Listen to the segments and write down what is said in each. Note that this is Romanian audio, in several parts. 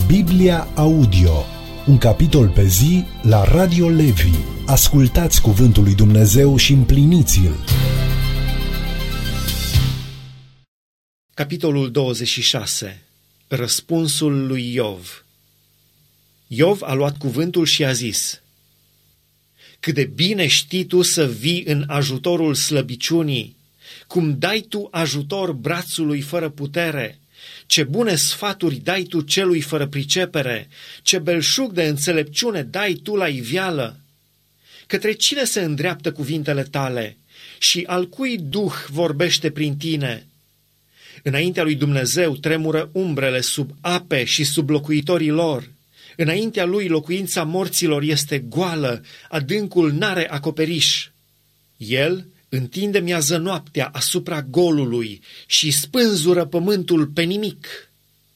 Biblia Audio, un capitol pe zi la Radio Levi. Ascultați cuvântul lui Dumnezeu și împliniți-l. Capitolul 26. Răspunsul lui Iov. Iov a luat cuvântul și a zis: cât de bine știi tu să vii în ajutorul slăbiciunii, cum dai tu ajutor brațului fără putere, ce bune sfaturi dai tu celui fără pricepere, ce belșug de înțelepciune dai tu la iveală. Către cine se îndreaptă cuvintele tale și al cui duh vorbește prin tine? Înaintea lui Dumnezeu tremură umbrele sub ape și sub locuitorii lor. Înaintea lui locuința morților este goală, adâncul n-are acoperiș. El întinde miază noaptea asupra golului și spânzură pământul pe nimic.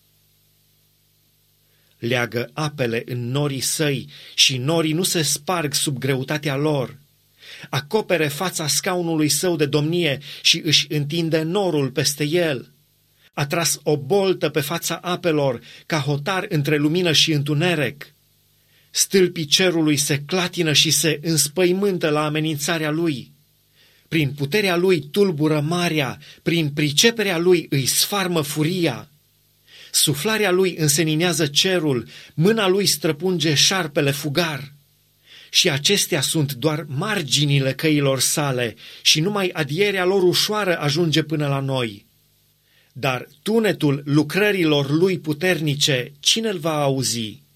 Leagă apele în norii săi și norii nu se sparg sub greutatea lor. Acopere fața scaunului său de domnie și își întinde norul peste el. A tras o boltă pe fața apelor, ca hotar între lumină și întuneric. Stâlpii cerului se clatină și se înspăimântă la amenințarea lui. Prin puterea lui tulbură marea, prin priceperea lui îi sfarmă furia. Suflarea lui înseninează cerul, mâna lui străpunge șarpele fugar. Și acestea sunt doar marginile căilor sale și numai adierea lor ușoară ajunge până la noi. Dar tunetul lucrărilor lui puternice, cine îl va auzi?